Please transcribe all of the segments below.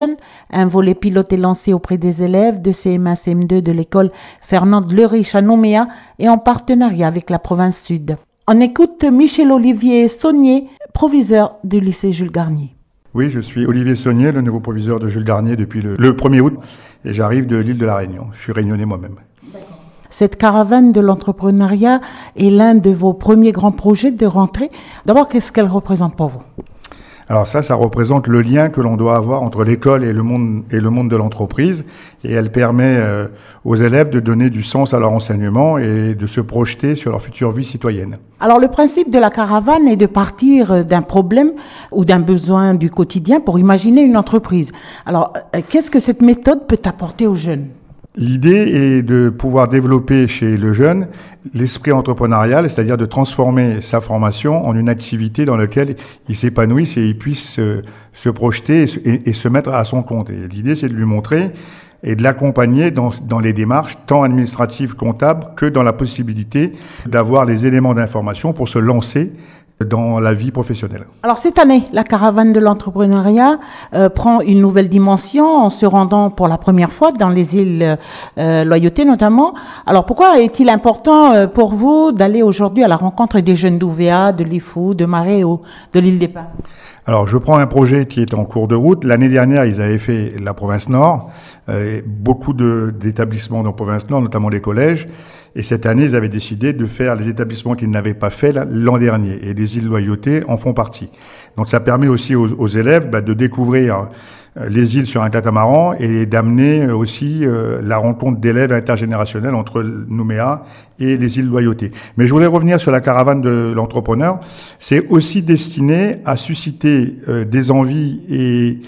Un volet pilote est lancé auprès des élèves de CM1, CM2 de l'école Fernand Leriche à Nouméa et en partenariat avec la province Sud. On écoute Michel-Olivier Saunier, proviseur du lycée Jules Garnier. Oui, je suis Olivier Saunier, le nouveau proviseur de Jules Garnier depuis le 1er août et j'arrive de l'île de la Réunion. Je suis réunionnais moi-même. Cette caravane de l'entrepreneuriat est l'un de vos premiers grands projets de rentrée. D'abord, qu'est-ce qu'elle représente pour vous ? Alors ça représente le lien que l'on doit avoir entre l'école et le monde de l'entreprise. Et elle permet aux élèves de donner du sens à leur enseignement et de se projeter sur leur future vie citoyenne. Alors le principe de la caravane est de partir d'un problème ou d'un besoin du quotidien pour imaginer une entreprise. Alors qu'est-ce que cette méthode peut apporter aux jeunes ? L'idée est de pouvoir développer chez le jeune l'esprit entrepreneurial, c'est-à-dire de transformer sa formation en une activité dans laquelle il s'épanouisse et il puisse se projeter et se mettre à son compte. Et l'idée, c'est de lui montrer et de l'accompagner dans les démarches tant administratives, comptables, que dans la possibilité d'avoir les éléments d'information pour se lancer dans la vie professionnelle. Alors cette année, la caravane de l'entrepreneuriat prend une nouvelle dimension en se rendant pour la première fois dans les îles Loyauté notamment. Alors pourquoi est-il important pour vous d'aller aujourd'hui à la rencontre des jeunes d'Ouvéa, de Lifou, de Marais ou de l'île des Pins ? Alors, je prends un projet qui est en cours de route. L'année dernière, ils avaient fait la province Nord, beaucoup d'établissements dans la province Nord, notamment les collèges. Et cette année, ils avaient décidé de faire les établissements qu'ils n'avaient pas fait l'an dernier. Et les îles Loyauté en font partie. Donc, ça permet aussi aux élèves de découvrir les îles sur un catamaran et d'amener aussi la rencontre d'élèves intergénérationnels entre Nouméa et les îles Loyauté. Mais je voulais revenir sur la caravane de l'entrepreneur. C'est aussi destiné à susciter des envies et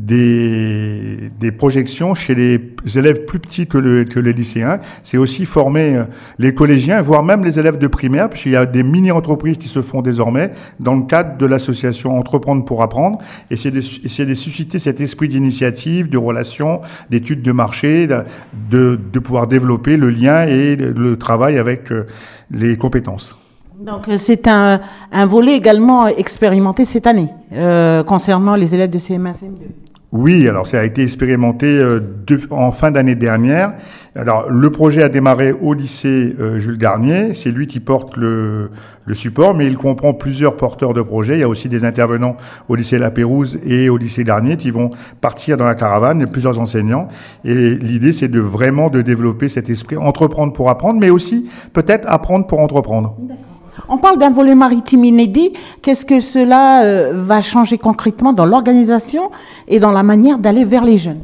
des projections chez les élèves plus petits que les lycéens. C'est aussi former les collégiens, voire même les élèves de primaire, puisqu'il y a des mini-entreprises qui se font désormais dans le cadre de l'association Entreprendre pour apprendre. Et c'est de susciter cet esprit d'initiative, de relation, d'études de marché, de pouvoir développer le lien et le travail avec les compétences. Donc c'est un volet également expérimenté cette année concernant les élèves de CM1, CM2. Oui, alors ça a été expérimenté en fin d'année dernière. Alors le projet a démarré au lycée Jules Garnier, c'est lui qui porte le support, mais il comprend plusieurs porteurs de projets. Il y a aussi des intervenants au lycée La Pérouse et au lycée Garnier qui vont partir dans la caravane, il y a plusieurs enseignants. Et l'idée, c'est de développer cet esprit entreprendre pour apprendre, mais aussi peut-être apprendre pour entreprendre. D'accord. On parle d'un volet maritime inédit. Qu'est-ce que cela va changer concrètement dans l'organisation et dans la manière d'aller vers les jeunes ?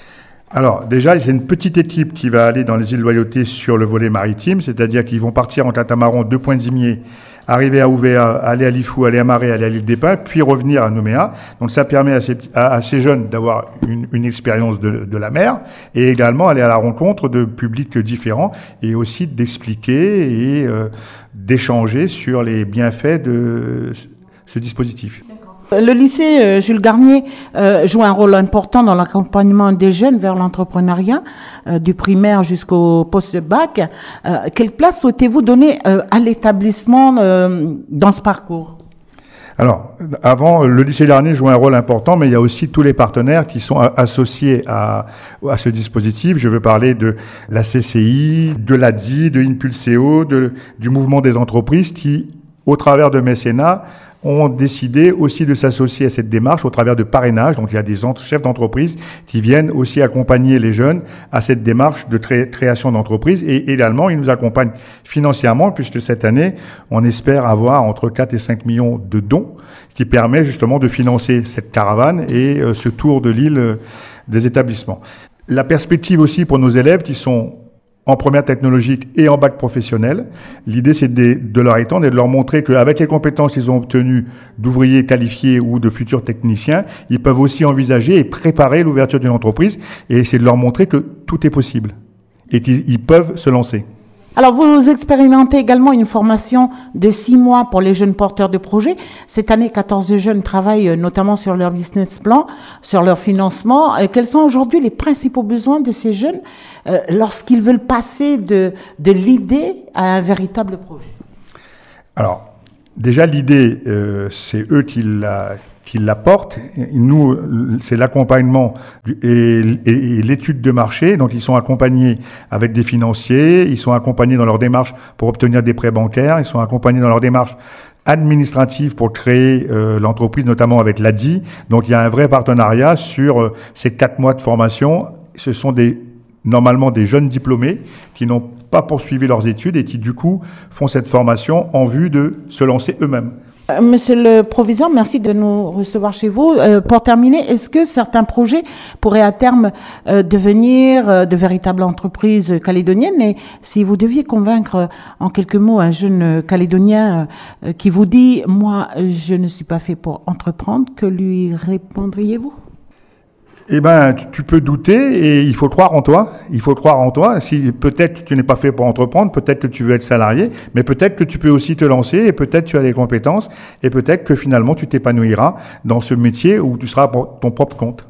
Alors déjà, il y a une petite équipe qui va aller dans les îles Loyauté sur le volet maritime, c'est-à-dire qu'ils vont partir en catamaran de Pointe-Zimier, arriver à Ouvéa, aller à Lifou, aller à Marais, aller à l'île des Pins, puis revenir à Nouméa. Donc ça permet à ces jeunes d'avoir une expérience de la mer et également aller à la rencontre de publics différents et aussi d'expliquer et d'échanger sur les bienfaits de ce dispositif. Le lycée Jules Garnier joue un rôle important dans l'accompagnement des jeunes vers l'entrepreneuriat, du primaire jusqu'au post-bac. Quelle place souhaitez-vous donner à l'établissement dans ce parcours ? Alors, avant, le lycée Garnier joue un rôle important, mais il y a aussi tous les partenaires qui sont associés à ce dispositif. Je veux parler de la CCI, de l'ADI, de Impulseo, du mouvement des entreprises qui, au travers de mécénat, ont décidé aussi de s'associer à cette démarche au travers de parrainage. Donc il y a des chefs d'entreprise qui viennent aussi accompagner les jeunes à cette démarche de création d'entreprise et également ils nous accompagnent financièrement puisque cette année on espère avoir entre 4 et 5 millions de dons, ce qui permet justement de financer cette caravane et ce tour de l'île des établissements. La perspective aussi pour nos élèves qui sont en première technologique et en bac professionnel. L'idée, c'est de leur étendre et de leur montrer qu'avec les compétences qu'ils ont obtenues d'ouvriers qualifiés ou de futurs techniciens, ils peuvent aussi envisager et préparer l'ouverture d'une entreprise. Et c'est de leur montrer que tout est possible et qu'ils peuvent se lancer. Alors, vous expérimentez également une formation de 6 mois pour les jeunes porteurs de projets. Cette année, 14 jeunes travaillent notamment sur leur business plan, sur leur financement. Quels sont aujourd'hui les principaux besoins de ces jeunes lorsqu'ils veulent passer de l'idée à un véritable projet ? Alors, déjà, l'idée, c'est eux qui la portent. Nous, c'est l'accompagnement et l'étude de marché. Donc, ils sont accompagnés avec des financiers, ils sont accompagnés dans leur démarche pour obtenir des prêts bancaires, ils sont accompagnés dans leur démarche administrative pour créer l'entreprise, notamment avec l'ADI. Donc, il y a un vrai partenariat sur ces 4 mois de formation. Ce sont normalement des jeunes diplômés qui n'ont pas poursuivi leurs études et qui, du coup, font cette formation en vue de se lancer eux-mêmes. Monsieur le proviseur, merci de nous recevoir chez vous. Pour terminer, est-ce que certains projets pourraient à terme devenir de véritables entreprises calédoniennes? Et si vous deviez convaincre en quelques mots un jeune calédonien qui vous dit « moi, je ne suis pas fait pour entreprendre », que lui répondriez-vous? Eh ben, tu peux douter et il faut croire en toi. Il faut croire en toi. Si peut-être tu n'es pas fait pour entreprendre, peut-être que tu veux être salarié, mais peut-être que tu peux aussi te lancer et peut-être tu as les compétences et peut-être que finalement tu t'épanouiras dans ce métier où tu seras pour ton propre compte.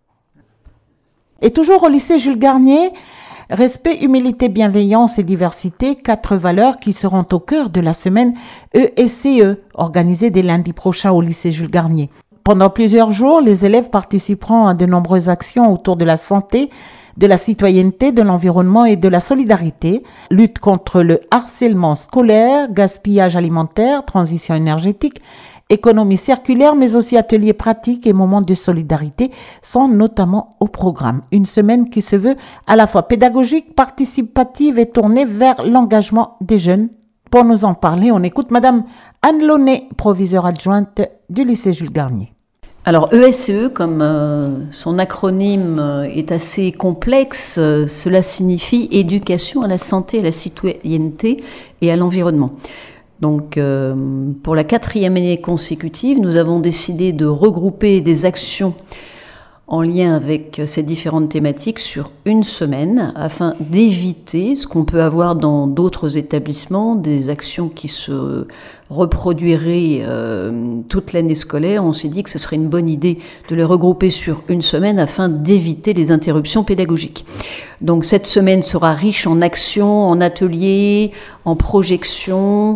Et toujours au lycée Jules Garnier, respect, humilité, bienveillance et diversité, 4 valeurs qui seront au cœur de la semaine ESCE, organisée dès lundi prochain au lycée Jules Garnier. Pendant plusieurs jours, les élèves participeront à de nombreuses actions autour de la santé, de la citoyenneté, de l'environnement et de la solidarité, lutte contre le harcèlement scolaire, gaspillage alimentaire, transition énergétique, économie circulaire, mais aussi ateliers pratiques et moments de solidarité sont notamment au programme. Une semaine qui se veut à la fois pédagogique, participative et tournée vers l'engagement des jeunes. Pour nous en parler, on écoute Madame Anne Launay, proviseure adjointe du lycée Jules Garnier. Alors ESCE, comme son acronyme est assez complexe, cela signifie éducation à la santé, à la citoyenneté et à l'environnement. Donc pour la 4e année consécutive, nous avons décidé de regrouper des actions en lien avec ces différentes thématiques sur une semaine afin d'éviter ce qu'on peut avoir dans d'autres établissements, des actions qui se reproduiraient toute l'année scolaire. On s'est dit que ce serait une bonne idée de les regrouper sur une semaine afin d'éviter les interruptions pédagogiques. Donc cette semaine sera riche en actions, en ateliers, en projections.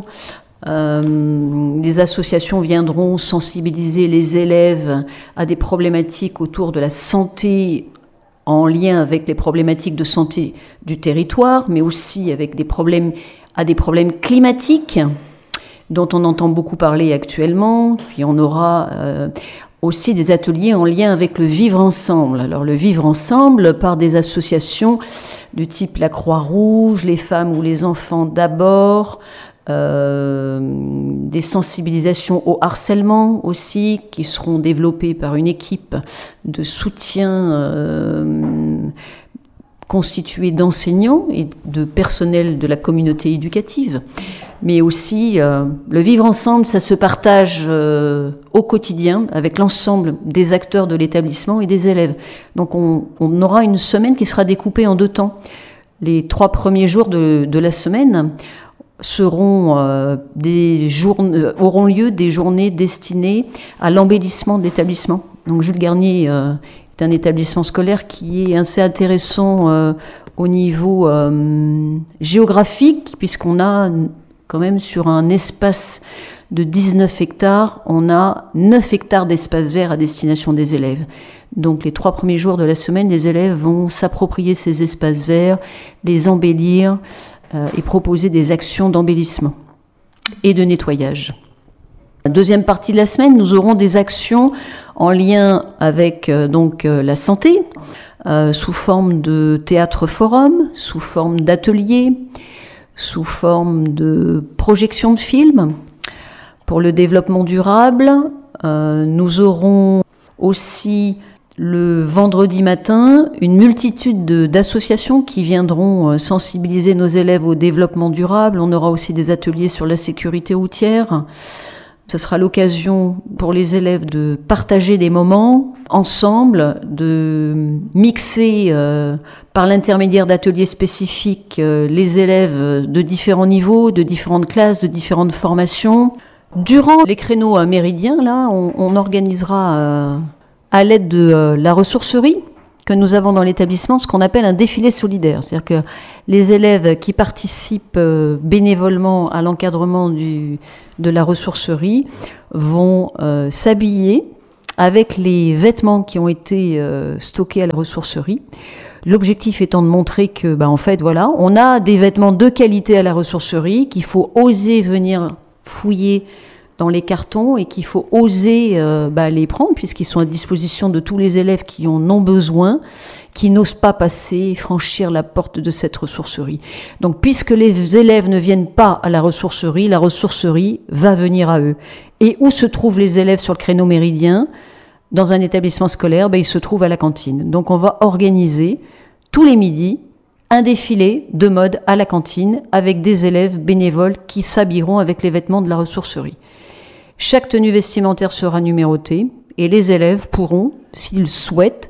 Les associations viendront sensibiliser les élèves à des problématiques autour de la santé en lien avec les problématiques de santé du territoire, mais aussi avec des problèmes climatiques dont on entend beaucoup parler actuellement. Puis on aura aussi des ateliers en lien avec le vivre ensemble. Alors le vivre ensemble par des associations du type la Croix-Rouge, les femmes ou les enfants d'abord, des sensibilisations au harcèlement aussi qui seront développées par une équipe de soutien constituée d'enseignants et de personnel de la communauté éducative. Mais aussi le vivre ensemble, ça se partage au quotidien avec l'ensemble des acteurs de l'établissement et des élèves. Donc on aura une semaine qui sera découpée en 2 temps. Les 3 premiers jours de la semaine auront lieu des journées destinées à l'embellissement de l'établissement. Donc Jules Garnier est un établissement scolaire qui est assez intéressant au niveau géographique, puisqu'on a quand même sur un espace de 19 hectares, on a 9 hectares d'espace vert à destination des élèves. Donc les 3 premiers jours de la semaine, les élèves vont s'approprier ces espaces verts, les embellir, et proposer des actions d'embellissement et de nettoyage. La deuxième partie de la semaine, nous aurons des actions en lien avec la santé, sous forme de théâtre-forum, sous forme d'ateliers, sous forme de projection de films. Pour le développement durable, nous aurons aussi le vendredi matin, une multitude d'associations qui viendront sensibiliser nos élèves au développement durable. On aura aussi des ateliers sur la sécurité routière. Ce sera l'occasion pour les élèves de partager des moments ensemble, de mixer par l'intermédiaire d'ateliers spécifiques les élèves de différents niveaux, de différentes classes, de différentes formations. Durant les créneaux méridiens, là, on organisera à l'aide de la ressourcerie que nous avons dans l'établissement, ce qu'on appelle un défilé solidaire. C'est-à-dire que les élèves qui participent bénévolement à l'encadrement de la ressourcerie vont s'habiller avec les vêtements qui ont été stockés à la ressourcerie. L'objectif étant de montrer que, en fait, voilà, on a des vêtements de qualité à la ressourcerie, qu'il faut oser venir fouiller dans les cartons et qu'il faut oser les prendre puisqu'ils sont à disposition de tous les élèves qui en ont besoin, qui n'osent pas passer, franchir la porte de cette ressourcerie. Donc, puisque les élèves ne viennent pas à la ressourcerie va venir à eux. Et où se trouvent les élèves sur le créneau méridien ? Dans un établissement scolaire, ils se trouvent à la cantine. Donc, on va organiser tous les midis un défilé de mode à la cantine avec des élèves bénévoles qui s'habilleront avec les vêtements de la ressourcerie. Chaque tenue vestimentaire sera numérotée et les élèves pourront, s'ils souhaitent,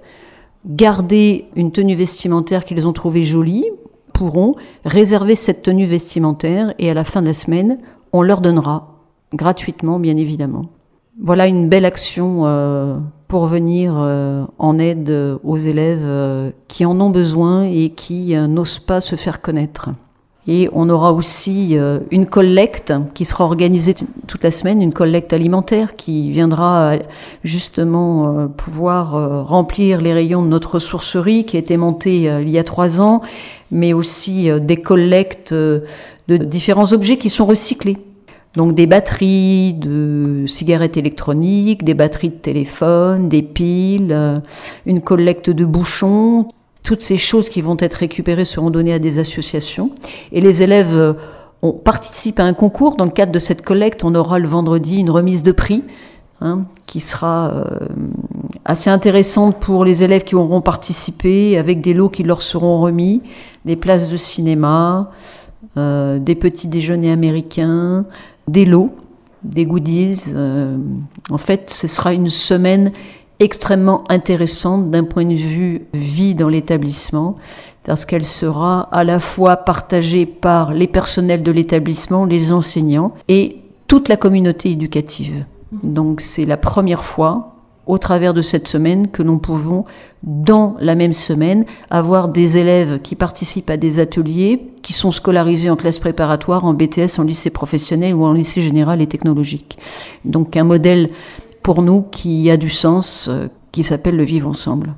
garder une tenue vestimentaire qu'ils ont trouvée jolie, pourront réserver cette tenue vestimentaire et à la fin de la semaine, on leur donnera gratuitement, bien évidemment. Voilà une belle action pour venir en aide aux élèves qui en ont besoin et qui n'osent pas se faire connaître. Et on aura aussi une collecte qui sera organisée toute la semaine, une collecte alimentaire qui viendra justement pouvoir remplir les rayons de notre ressourcerie qui a été montée il y a 3 ans, mais aussi des collectes de différents objets qui sont recyclés. Donc des batteries de cigarettes électroniques, des batteries de téléphone, des piles, une collecte de bouchons. Toutes ces choses qui vont être récupérées seront données à des associations. Et les élèves participent à un concours. Dans le cadre de cette collecte, on aura le vendredi une remise de prix qui sera assez intéressante pour les élèves qui auront participé, avec des lots qui leur seront remis, des places de cinéma, des petits déjeuners américains, des lots, des goodies. En fait, ce sera une semaine extrêmement intéressante d'un point de vue vie dans l'établissement, parce qu'elle sera à la fois partagée par les personnels de l'établissement, les enseignants et toute la communauté éducative. Donc c'est la première fois, au travers de cette semaine, que nous pouvons, dans la même semaine, avoir des élèves qui participent à des ateliers, qui sont scolarisés en classe préparatoire, en BTS, en lycée professionnel ou en lycée général et technologique. Donc un modèle pour nous qui a du sens, qui s'appelle le vivre ensemble.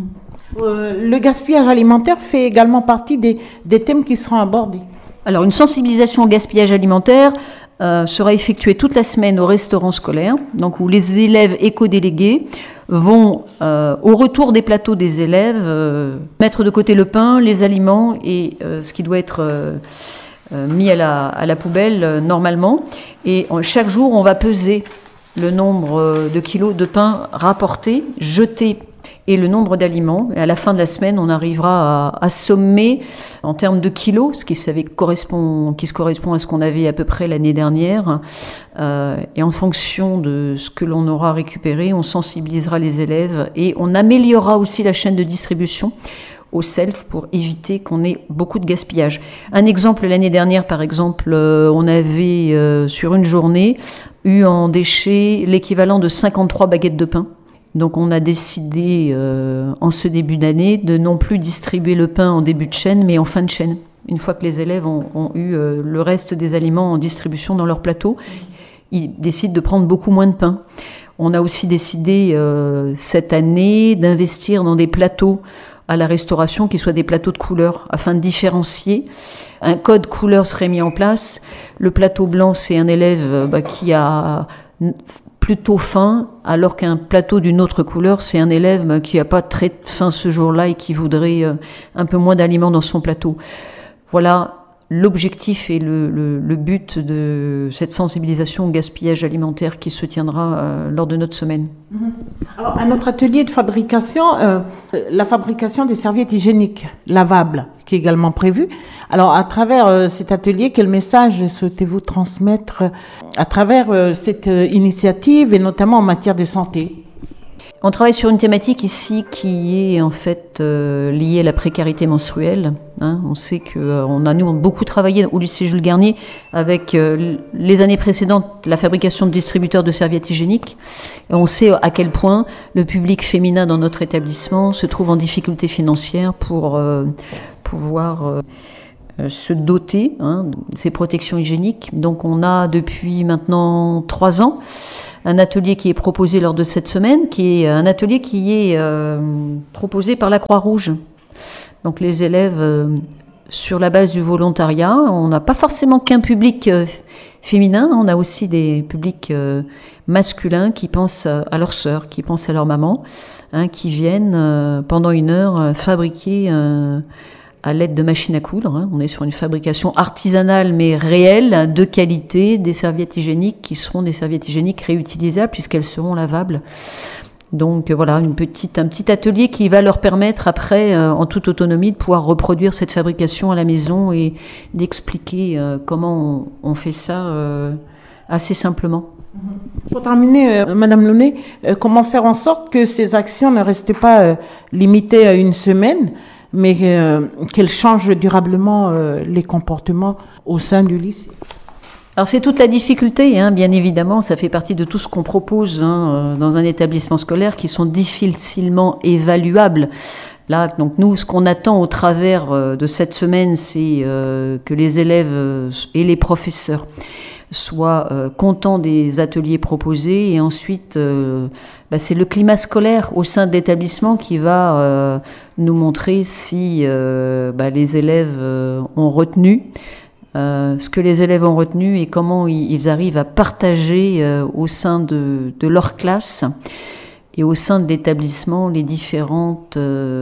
Le gaspillage alimentaire fait également partie des thèmes qui seront abordés. Alors une sensibilisation au gaspillage alimentaire sera effectuée toute la semaine au restaurant scolaire, donc où les élèves éco-délégués vont, au retour des plateaux des élèves, mettre de côté le pain, les aliments et ce qui doit être mis à la poubelle normalement. Et chaque jour, on va peser le nombre de kilos de pain rapportés, jetés, et le nombre d'aliments. Et à la fin de la semaine, on arrivera à sommer en termes de kilos, ce qui se correspond à ce qu'on avait à peu près l'année dernière. Et en fonction de ce que l'on aura récupéré, on sensibilisera les élèves et on améliorera aussi la chaîne de distribution au self pour éviter qu'on ait beaucoup de gaspillage. Un exemple, l'année dernière, par exemple, on avait sur une journée eu en déchets l'équivalent de 53 baguettes de pain. Donc on a décidé en ce début d'année de non plus distribuer le pain en début de chaîne, mais en fin de chaîne. Une fois que les élèves ont eu le reste des aliments en distribution dans leur plateau, ils décident de prendre beaucoup moins de pain. On a aussi décidé cette année d'investir dans des plateaux à la restauration qui soient des plateaux de couleurs afin de différencier. Un code couleur serait mis en place. Le plateau blanc, c'est un élève qui a plutôt faim, alors qu'un plateau d'une autre couleur, c'est un élève qui n'a pas très faim ce jour-là et qui voudrait un peu moins d'aliments dans son plateau. Voilà l'objectif et le but de cette sensibilisation au gaspillage alimentaire qui se tiendra lors de notre semaine. Alors, à notre atelier de fabrication, la fabrication des serviettes hygiéniques lavables, qui est également prévue. Alors, à travers cet atelier, quel message souhaitez-vous transmettre à travers cette initiative, et notamment en matière de santé ? On travaille sur une thématique ici qui est en fait liée à la précarité menstruelle. On sait qu'on a nous beaucoup travaillé au lycée Jules Garnier avec les années précédentes la fabrication de distributeurs de serviettes hygiéniques. Et on sait à quel point le public féminin dans notre établissement se trouve en difficulté financière pour pouvoir se doter de ces protections hygiéniques. Donc on a depuis maintenant 3 ans un atelier qui est proposé lors de cette semaine, qui est un atelier qui est proposé par la Croix-Rouge. Donc les élèves, sur la base du volontariat, on n'a pas forcément qu'un public féminin, on a aussi des publics masculins qui pensent à leurs sœurs, qui pensent à leur maman, qui viennent pendant 1 heure fabriquer à l'aide de machines à coudre. On est sur une fabrication artisanale mais réelle, de qualité, des serviettes hygiéniques qui seront des serviettes hygiéniques réutilisables puisqu'elles seront lavables. Donc voilà, un petit atelier qui va leur permettre après, en toute autonomie, de pouvoir reproduire cette fabrication à la maison et d'expliquer comment on fait ça assez simplement. Pour terminer, Madame Launay, comment faire en sorte que ces actions ne restent pas limitées à 1 semaine, mais qu'elles changent durablement les comportements au sein du lycée? Alors c'est toute la difficulté, bien évidemment, ça fait partie de tout ce qu'on propose dans un établissement scolaire qui sont difficilement évaluables. Là, donc nous, ce qu'on attend au travers de cette semaine, c'est que les élèves et les professeurs soient contents des ateliers proposés et ensuite c'est le climat scolaire au sein de l'établissement qui va nous montrer si les élèves ont retenu ce que les élèves ont retenu et comment ils arrivent à partager au sein de leur classe et au sein de l'établissement les différentes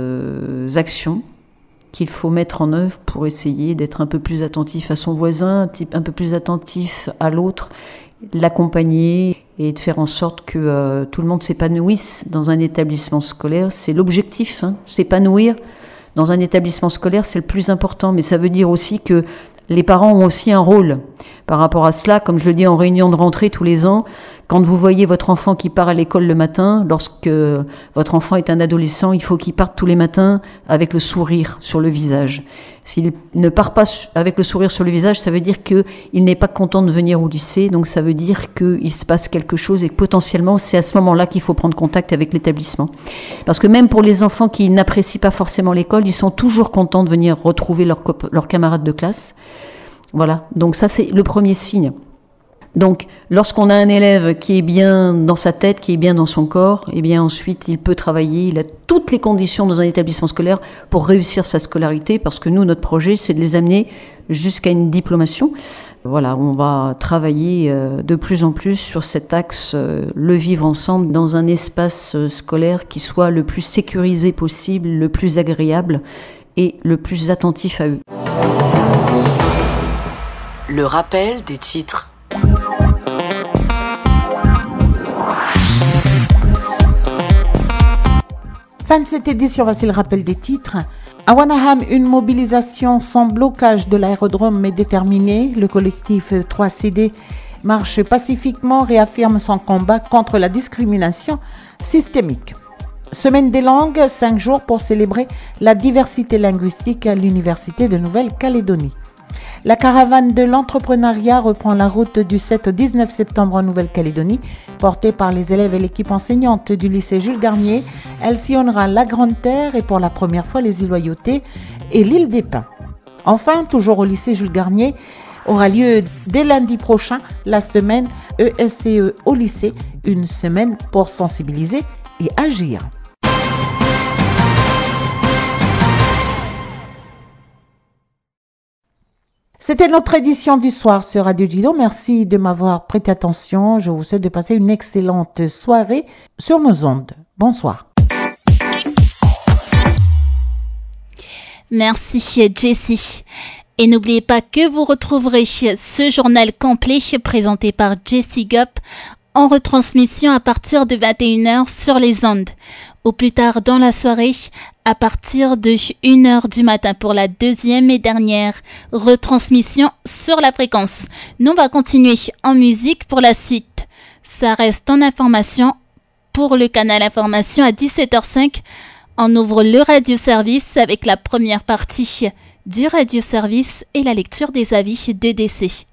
actions qu'il faut mettre en œuvre pour essayer d'être un peu plus attentif à son voisin, un peu plus attentif à l'autre, l'accompagner et de faire en sorte que tout le monde s'épanouisse dans un établissement scolaire. C'est l'objectif, s'épanouir dans un établissement scolaire, c'est le plus important, mais ça veut dire aussi que les parents ont aussi un rôle par rapport à cela. Comme je le dis en réunion de rentrée tous les ans, quand vous voyez votre enfant qui part à l'école le matin, lorsque votre enfant est un adolescent, il faut qu'il parte tous les matins avec le sourire sur le visage. S'il ne part pas avec le sourire sur le visage, ça veut dire qu'il n'est pas content de venir au lycée, donc ça veut dire qu'il se passe quelque chose et que potentiellement c'est à ce moment-là qu'il faut prendre contact avec l'établissement. Parce que même pour les enfants qui n'apprécient pas forcément l'école, ils sont toujours contents de venir retrouver leurs camarades de classe. Voilà, donc ça c'est le premier signe. Donc, lorsqu'on a un élève qui est bien dans sa tête, qui est bien dans son corps, eh bien ensuite il peut travailler, il a toutes les conditions dans un établissement scolaire pour réussir sa scolarité, parce que nous, notre projet, c'est de les amener jusqu'à une diplomation. Voilà, on va travailler de plus en plus sur cet axe, le vivre ensemble dans un espace scolaire qui soit le plus sécurisé possible, le plus agréable et le plus attentif à eux. Le rappel des titres. Fin de cette édition, voici le rappel des titres. À Wanaham, une mobilisation sans blocage de l'aérodrome est déterminée. Le collectif 3CD marche pacifiquement, réaffirme son combat contre la discrimination systémique. Semaine des langues, 5 jours pour célébrer la diversité linguistique à l'Université de Nouvelle-Calédonie. La caravane de l'entrepreneuriat reprend la route du 7 au 19 septembre en Nouvelle-Calédonie. Portée par les élèves et l'équipe enseignante du lycée Jules Garnier, elle sillonnera la Grande Terre et pour la première fois les îles Loyauté et l'île des Pins. Enfin, toujours au lycée Jules Garnier, aura lieu dès lundi prochain la semaine ESCE au lycée, une semaine pour sensibiliser et agir. C'était notre édition du soir sur Radio Judo. Merci de m'avoir prêté attention. Je vous souhaite de passer une excellente soirée sur nos ondes. Bonsoir. Merci Jessie. Et n'oubliez pas que vous retrouverez ce journal complet présenté par Jessie Gop en retransmission à partir de 21h sur les ondes. Au plus tard dans la soirée, à partir de 1h du matin pour la deuxième et dernière retransmission sur la fréquence. Nous, on va continuer en musique pour la suite. Ça reste en information pour le canal information à 17h05. On ouvre le radio-service avec la première partie du radio-service et la lecture des avis de décès.